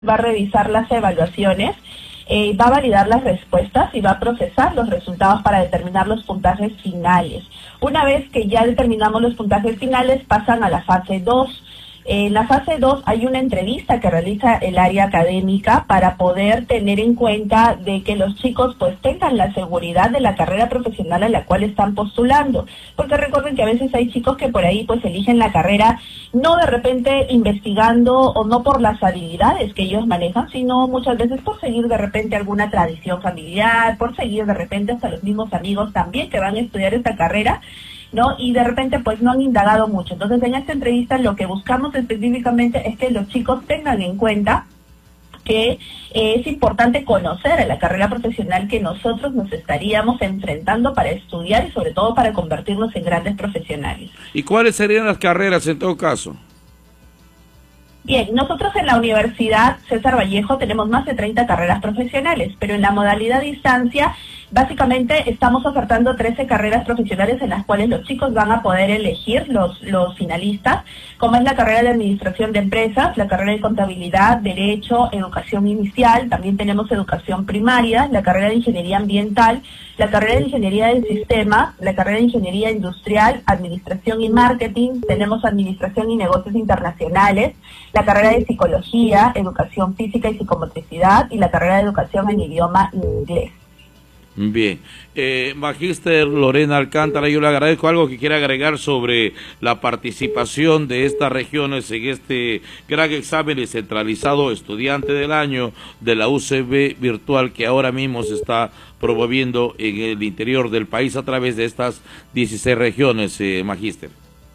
va a revisar las evaluaciones, va a validar las respuestas y va a procesar los resultados para determinar los puntajes finales. Una vez que ya determinamos los puntajes finales, pasan a la fase 2. En la fase 2 hay una entrevista que realiza el área académica para poder tener en cuenta de que los chicos pues tengan la seguridad de la carrera profesional a la cual están postulando, porque recuerden que a veces hay chicos que por ahí pues eligen la carrera no de repente investigando o no por las habilidades que ellos manejan, sino muchas veces por seguir de repente alguna tradición familiar, por seguir de repente hasta los mismos amigos también que van a estudiar esta carrera, ¿no? Y de repente pues no han indagado mucho. Entonces en esta entrevista lo que buscamos específicamente es que los chicos tengan en cuenta que es importante conocer la carrera profesional que nosotros nos estaríamos enfrentando para estudiar y sobre todo para convertirnos en grandes profesionales. ¿Y cuáles serían las carreras en todo caso? Bien, nosotros en la Universidad César Vallejo tenemos más de 30 carreras profesionales, pero en la modalidad distancia básicamente estamos ofertando 13 carreras profesionales en las cuales los chicos van a poder elegir los finalistas, como es la carrera de Administración de Empresas, la carrera de Contabilidad, Derecho, Educación Inicial, también tenemos Educación Primaria, la carrera de Ingeniería Ambiental, la carrera de Ingeniería del Sistema, la carrera de Ingeniería Industrial, Administración y Marketing, tenemos Administración y Negocios Internacionales, la carrera de Psicología, Educación Física y Psicomotricidad y la carrera de Educación en Idioma Inglés. Bien, Magíster Lorena Alcántara, yo le agradezco. Algo que quiera agregar sobre la participación de estas regiones en este gran examen descentralizado estudiante del año de la UCB virtual que ahora mismo se está promoviendo en el interior del país a través de estas 16 regiones, Magíster.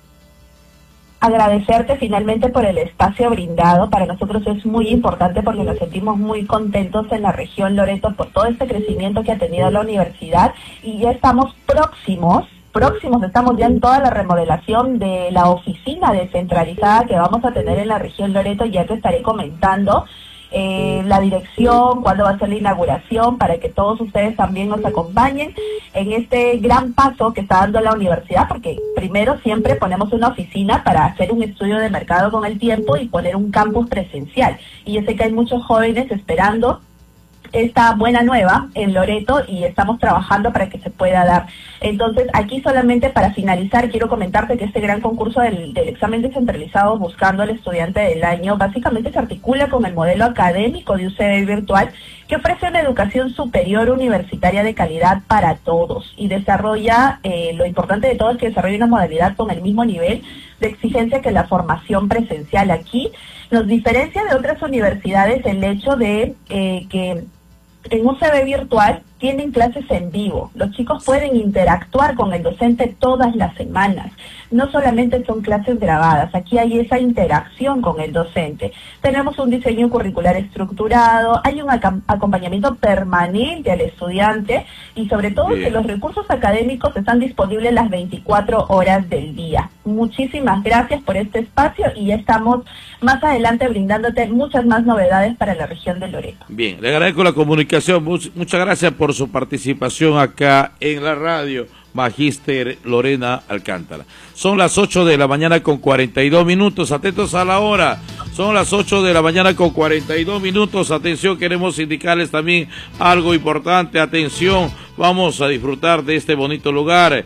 Agradecerte finalmente por el espacio brindado. Para nosotros es muy importante porque nos sentimos muy contentos en la región Loreto por todo este crecimiento que ha tenido la universidad y ya estamos próximos, estamos ya en toda la remodelación de la oficina descentralizada que vamos a tener en la región Loreto. Ya te estaré comentando la dirección, cuándo va a ser la inauguración, para que todos ustedes también nos acompañen en este gran paso que está dando la universidad, porque primero siempre ponemos una oficina para hacer un estudio de mercado con el tiempo y poner un campus presencial. Y yo sé que hay muchos jóvenes esperando esta buena nueva en Loreto y estamos trabajando para que se pueda dar. Entonces, aquí solamente para finalizar, quiero comentarte que este gran concurso del examen descentralizado buscando al estudiante del año básicamente se articula con el modelo académico de UCB virtual que ofrece una educación superior universitaria de calidad para todos y desarrolla, lo importante de todo es que desarrolla una modalidad con el mismo nivel de exigencia que la formación presencial. Aquí nos diferencia de otras universidades el hecho de que en UCB virtual tienen clases en vivo. Los chicos pueden interactuar con el docente todas las semanas. No solamente son clases grabadas, aquí hay esa interacción con el docente. Tenemos un diseño curricular estructurado, hay un acompañamiento permanente al estudiante y sobre todo que los recursos académicos están disponibles las 24 horas del día. Muchísimas gracias por este espacio y ya estamos más adelante brindándote muchas más novedades para la región de Loreto. Bien, le agradezco la comunicación. Muchas gracias por su participación acá en la radio, Magíster Lorena Alcántara. Son las 8 de la mañana con 42 minutos, atentos a la hora. Son las 8 de la mañana con 42 minutos. Atención, queremos indicarles también algo importante. Atención, vamos a disfrutar de este bonito lugar.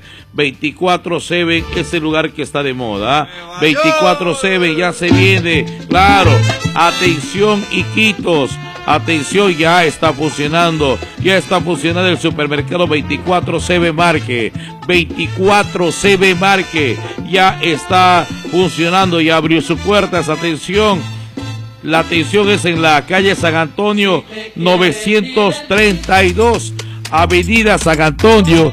24/7 es el lugar que está de moda. 24/7 ya se viene, claro. Atención, Iquitos. Atención, ya está funcionando el supermercado 24/7 Marque. 24/7 Marque ya está funcionando, ya abrió sus puertas. Atención, la atención es en la calle San Antonio 932, Avenida San Antonio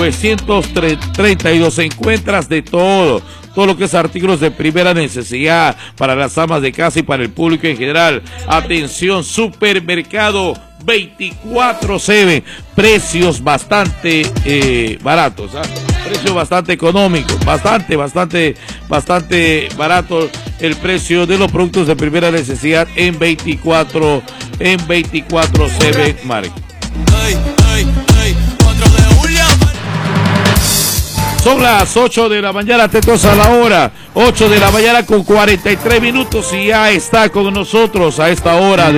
932. Encuentras de todo lo que es artículos de primera necesidad para las amas de casa y para el público en general. Atención, supermercado 24/7, precios bastante baratos, precios bastante económicos, bastante barato el precio de los productos de primera necesidad en 24/7 Marque. Son las 8 de la mañana, atentos a la hora, 8 de la mañana con 43 minutos y ya está con nosotros a esta hora.